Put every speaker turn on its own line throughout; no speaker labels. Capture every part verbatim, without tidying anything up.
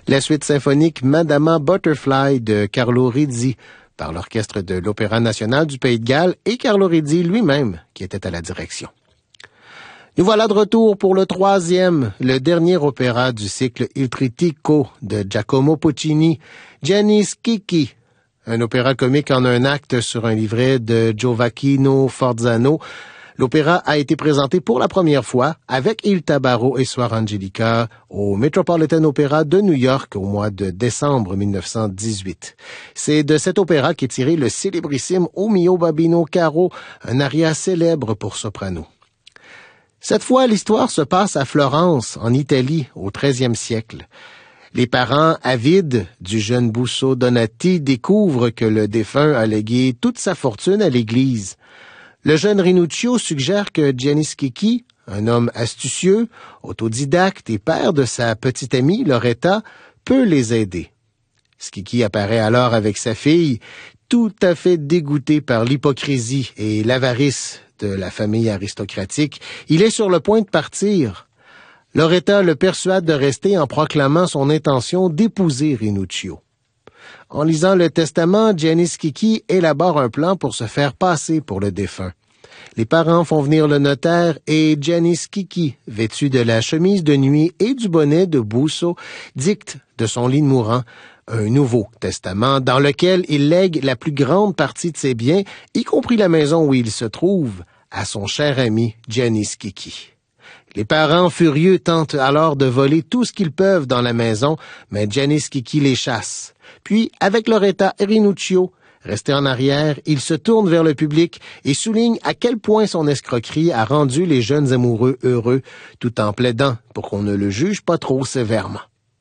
La suite symphonique Madama Butterfly de Carlo Rizzi par l'Orchestre de l'Opéra national du Pays de Galles et Carlo Rizzi lui-même qui était à la direction. Nous voilà de retour pour le troisième, le dernier opéra du cycle Il Trittico de Giacomo Puccini, Gianni Schicchi, un opéra comique en un acte sur un livret de Giovacchino Forzano. L'opéra a été présenté pour la première fois avec Il Tabarro et Suor Angelica au Metropolitan Opera de New York au mois de décembre mille neuf cent dix-huit. C'est de cet opéra qu'est tiré le célébrissime O mio Babbino Caro, un aria célèbre pour soprano. Cette fois, l'histoire se passe à Florence, en Italie, au treizième siècle. Les parents avides du jeune Busso Donati découvrent que le défunt a légué toute sa fortune à l'Église. Le jeune Rinuccio suggère que Gianni Schicchi, un homme astucieux, autodidacte et père de sa petite amie Loretta, peut les aider. Schicchi apparaît alors avec sa fille, tout à fait dégoûté par l'hypocrisie et l'avarice de la famille aristocratique. Il est sur le point de partir. Loretta le persuade de rester en proclamant son intention d'épouser Rinuccio. En lisant le testament, Gianni Schicchi élabore un plan pour se faire passer pour le défunt. Les parents font venir le notaire et Gianni Schicchi, vêtu de la chemise de nuit et du bonnet de Busso, dicte de son lit de mourant un nouveau testament dans lequel il lègue la plus grande partie de ses biens, y compris la maison où il se trouve, à son cher ami Gianni Schicchi. Les parents furieux tentent alors de voler tout ce qu'ils peuvent dans la maison, mais Gianni Schicchi les chasse. Puis, avec Loretta et Rinuccio, restés en arrière, il se tourne vers le public et souligne à quel point son escroquerie a rendu les jeunes amoureux heureux, tout en plaidant pour qu'on ne le juge pas trop sévèrement.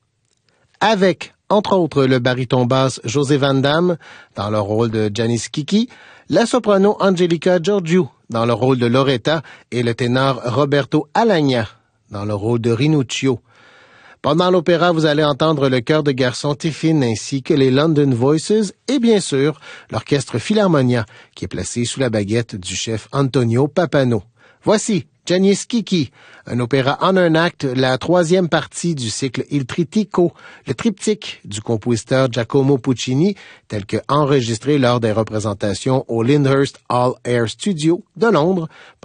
Avec, entre autres, le baryton basse José Van Damme dans le rôle de Gianni Schicchi, la soprano Angelica Georgiou dans le rôle de Loretta et le ténor Roberto Alagna dans le rôle de Rinuccio. Pendant l'opéra, vous allez entendre le chœur de garçons Tiffin ainsi que les London Voices et bien sûr l'orchestre Philharmonia qui est placé sous la baguette du chef Antonio Papano. Voici Gianni Schicchi, un opéra en un acte, la troisième partie du cycle Il Trittico, le triptyque du compositeur Giacomo Puccini, tel que enregistré lors des représentations au Lyndhurst Hall Air Studio de Londres